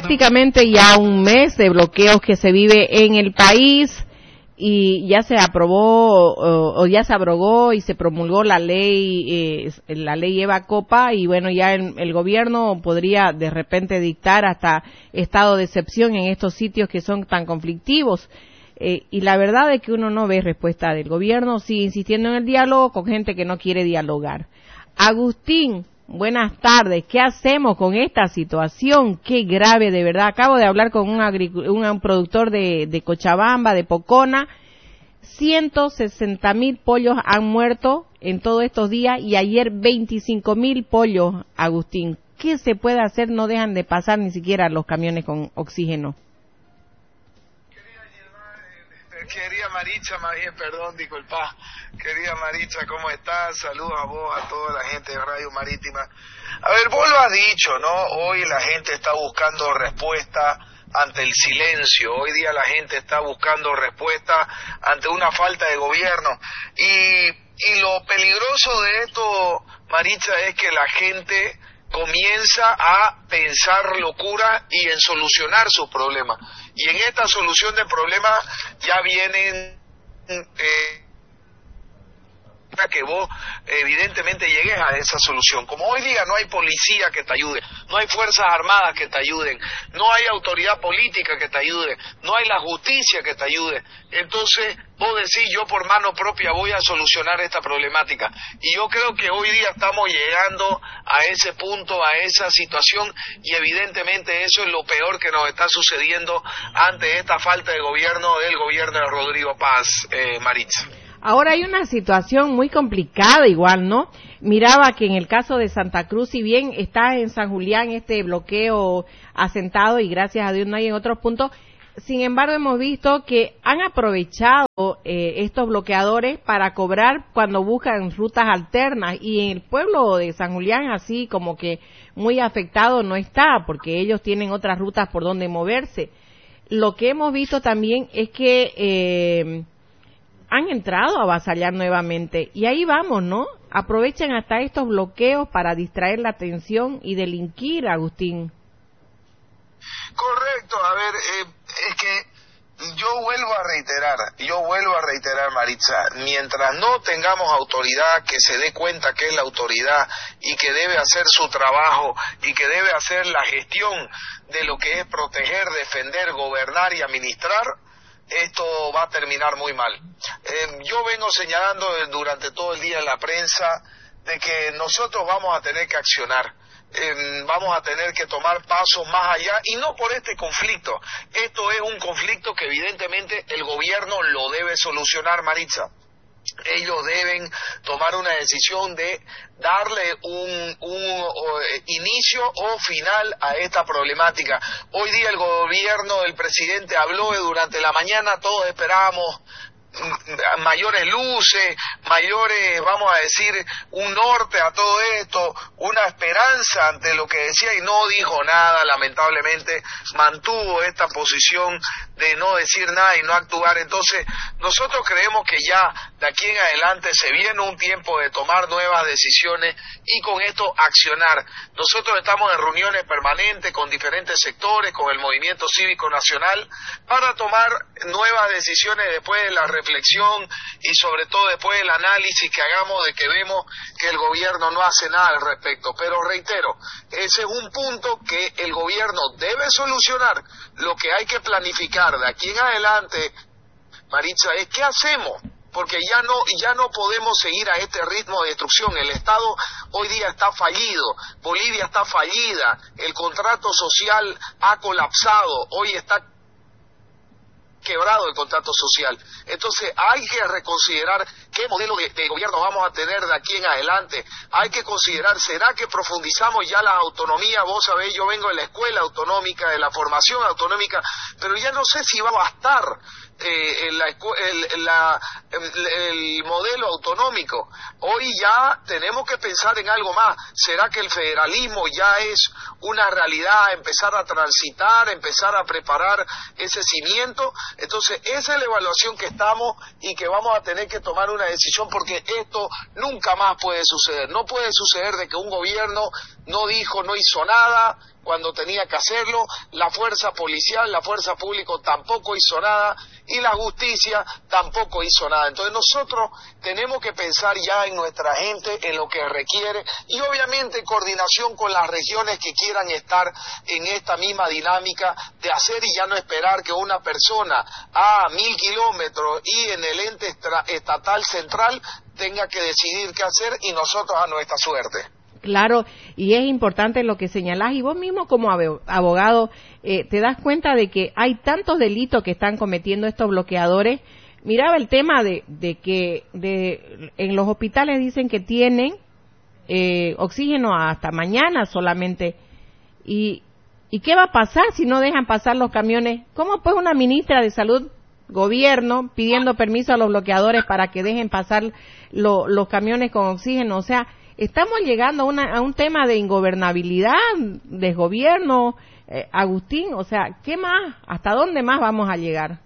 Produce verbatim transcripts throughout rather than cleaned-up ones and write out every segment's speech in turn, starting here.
prácticamente ya un mes de bloqueos que se vive en el país y ya se aprobó o, o ya se abrogó y se promulgó la ley, eh, la ley Eva Copa, y bueno, ya el, el gobierno podría de repente dictar hasta estado de excepción en estos sitios que son tan conflictivos. Eh, y la verdad es que uno no ve respuesta del gobierno, sigue insistiendo en el diálogo con gente que no quiere dialogar. Agustín, buenas tardes. ¿Qué hacemos con esta situación? Qué grave, de verdad. Acabo de hablar con un, un, un productor de, de Cochabamba, de Pocona. ciento sesenta mil pollos han muerto en todos estos días y ayer veinticinco mil pollos, Agustín. ¿Qué se puede hacer? No dejan de pasar ni siquiera los camiones con oxígeno. Querida Maritza, más bien, perdón, disculpa. Querida Maritza, ¿cómo estás? Saludos a vos, a toda la gente de Radio Marítima. A ver, vos lo has dicho, ¿no? Hoy la gente está buscando respuesta ante el silencio. Hoy día la gente está buscando respuesta ante una falta de gobierno. Y, y lo peligroso de esto, Maritza, es que la gente comienza a pensar locura y en solucionar sus problemas. Y en esta solución de problemas ya vienen eh, que vos evidentemente llegues a esa solución. Como hoy día no hay policía que te ayude, no hay fuerzas armadas que te ayuden, no hay autoridad política que te ayude, no hay la justicia que te ayude, entonces vos decís, yo por mano propia voy a solucionar esta problemática. Y yo creo que hoy día estamos llegando a ese punto, a esa situación, y evidentemente eso es lo peor que nos está sucediendo ante esta falta de gobierno del gobierno de Rodrigo Paz, eh, Maritza. Ahora hay una situación muy complicada igual, ¿no? Miraba que en el caso de Santa Cruz, si bien está en San Julián este bloqueo asentado y gracias a Dios no hay en otros puntos, sin embargo hemos visto que han aprovechado eh, estos bloqueadores para cobrar cuando buscan rutas alternas, y en el pueblo de San Julián así como que muy afectado no está, porque ellos tienen otras rutas por donde moverse. Lo que hemos visto también es que eh, han entrado a avasallar nuevamente, y ahí vamos, ¿no? Aprovechan hasta estos bloqueos para distraer la atención y delinquir, Agustín. Correcto, a ver, eh, es que yo vuelvo a reiterar, yo vuelvo a reiterar, Maritza, mientras no tengamos autoridad que se dé cuenta que es la autoridad y que debe hacer su trabajo y que debe hacer la gestión de lo que es proteger, defender, gobernar y administrar, esto va a terminar muy mal. Eh, yo vengo señalando durante todo el día en la prensa de que nosotros vamos a tener que accionar. Eh, vamos a tener que tomar pasos más allá, y no por este conflicto. Esto es un conflicto que evidentemente el gobierno lo debe solucionar, Maritza. Ellos deben tomar una decisión de darle un, un o, inicio o final a esta problemática. Hoy día el gobierno, el presidente habló durante la mañana, todos esperábamos mayores luces, mayores, vamos a decir, un norte a todo esto, una esperanza ante lo que decía, y no dijo nada, lamentablemente mantuvo esta posición de no decir nada y no actuar. Entonces nosotros creemos que ya de aquí en adelante se viene un tiempo de tomar nuevas decisiones y con esto accionar. Nosotros estamos en reuniones permanentes con diferentes sectores, con el Movimiento Cívico Nacional, para tomar nuevas decisiones después de la reflexión y sobre todo después del análisis que hagamos de que vemos que el gobierno no hace nada al respecto. Pero reitero, ese es un punto que el gobierno debe solucionar. Lo que hay que planificar de aquí en adelante, Maritza, es qué hacemos, porque ya no ya no podemos seguir a este ritmo de destrucción. El Estado hoy día está fallido, Bolivia está fallida, el contrato social ha colapsado, hoy está quebrado el contrato social. Entonces hay que reconsiderar qué modelo de, de gobierno vamos a tener de aquí en adelante. Hay que considerar, ¿será que profundizamos ya la autonomía? Vos sabéis, yo vengo de la escuela autonómica, de la formación autonómica, pero ya no sé si va a bastar eh, la, el, la, el, el modelo autonómico. Hoy ya tenemos que pensar en algo más. ¿Será que el federalismo ya es una realidad? Empezar a transitar, empezar a preparar ese cimiento. Entonces esa es la evaluación que estamos y que vamos a tener que tomar una decisión, porque esto nunca más puede suceder. No puede suceder de que un gobierno no dijo, no hizo nada, cuando tenía que hacerlo, la fuerza policial, la fuerza pública tampoco hizo nada, y la justicia tampoco hizo nada. Entonces nosotros tenemos que pensar ya en nuestra gente, en lo que requiere, y obviamente en coordinación con las regiones que quieran estar en esta misma dinámica de hacer y ya no esperar que una persona a mil kilómetros y en el ente estatal central tenga que decidir qué hacer y nosotros a nuestra suerte. Claro, y es importante lo que señalás, y vos mismo como abogado eh, te das cuenta de que hay tantos delitos que están cometiendo estos bloqueadores. Miraba el tema de, de que de, en los hospitales dicen que tienen eh, oxígeno hasta mañana solamente, y, y ¿qué va a pasar si no dejan pasar los camiones? ¿Cómo pues una ministra de salud, gobierno, pidiendo permiso a los bloqueadores para que dejen pasar lo, los camiones con oxígeno? O sea, estamos llegando a, una, a un tema de ingobernabilidad, desgobierno, eh, Agustín, o sea, ¿qué más? ¿Hasta dónde más vamos a llegar?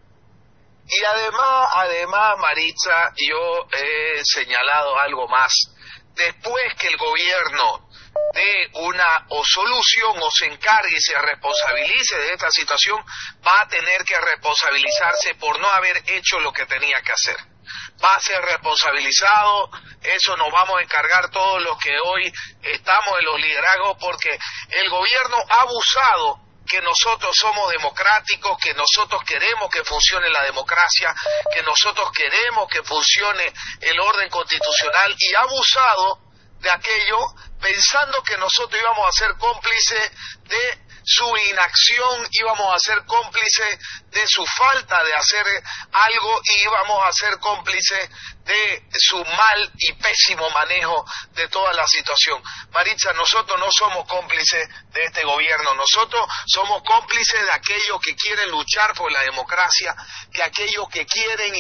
Y además, además, Maritza, yo he señalado algo más. Después que el gobierno dé una o solución o se encargue y se responsabilice de esta situación, va a tener que responsabilizarse por no haber hecho lo que tenía que hacer. Va a ser responsabilizado, eso nos vamos a encargar todos los que hoy estamos en los liderazgos, porque el gobierno ha abusado que nosotros somos democráticos, que nosotros queremos que funcione la democracia, que nosotros queremos que funcione el orden constitucional, y ha abusado de aquello pensando que nosotros íbamos a ser cómplices de su inacción, íbamos a ser cómplices de su falta de hacer algo y íbamos a ser cómplices de su mal y pésimo manejo de toda la situación. Maritza, nosotros no somos cómplices de este gobierno, nosotros somos cómplices de aquellos que quieren luchar por la democracia, de aquellos que quieren